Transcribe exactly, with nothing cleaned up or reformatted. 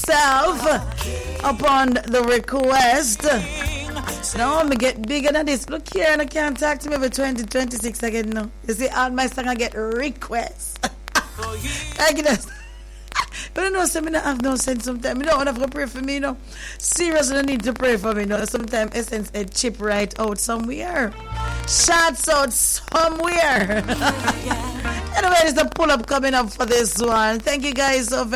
myself upon the request. Now I'm get bigger than this. Look here, and I can't talk to me over twenty twenty-six again now. You see, all my song I get requests. I get But I know some I have no sense sometimes. You don't want to pray for me, you know. Seriously, I need to pray for me, you know. Sometimes essence a chip right out somewhere. Shots out somewhere. Anyway, there's a pull-up coming up for this one. Thank you guys so very